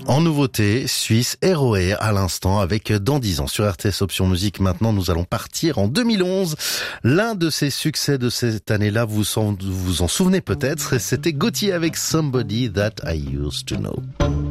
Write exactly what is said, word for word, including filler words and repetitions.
En nouveauté, Suisse Héroé à l'instant avec Dans dix ans sur R T S Option Musique. Maintenant, nous allons partir en deux mille onze. L'un de ses succès de cette année-là, vous en, vous en souvenez peut-être, c'était Gauthier avec Somebody That I Used to Know.